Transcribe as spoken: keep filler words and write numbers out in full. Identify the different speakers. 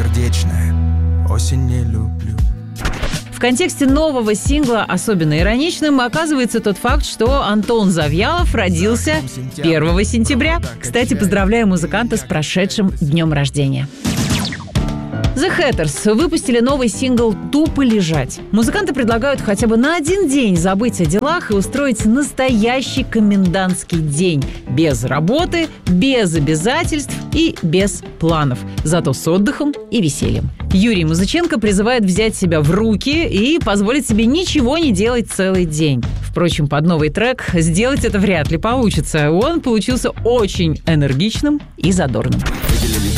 Speaker 1: сердечное, осень не люблю.
Speaker 2: В контексте нового сингла особенно ироничным оказывается тот факт, что Антон Завьялов родился первого сентября. Кстати, поздравляю музыканта с прошедшим днем рождения. The Hatters выпустили новый сингл «Тупо лежать». Музыканты предлагают хотя бы на один день забыть о делах и устроить настоящий комендантский день. Без работы, без обязательств и без планов. Зато с отдыхом и весельем. Юрий Музыченко призывает взять себя в руки и позволить себе ничего не делать целый день. Впрочем, под новый трек сделать это вряд ли получится. Он получился очень энергичным и задорным.
Speaker 1: Выделили